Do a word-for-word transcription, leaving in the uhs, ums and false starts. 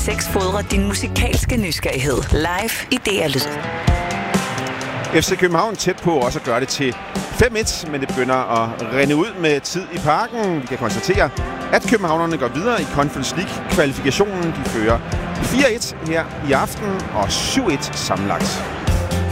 seks fodrer din musikalske nysgerrighed. Live i D R Lyd. F C København tæt på også at gøre det til fem et, men det begynder at rinde ud med tid i parken. Vi kan konstatere, at københavnerne går videre i Conference League-kvalifikationen. De fører fire et her i aften og syv et sammenlagt.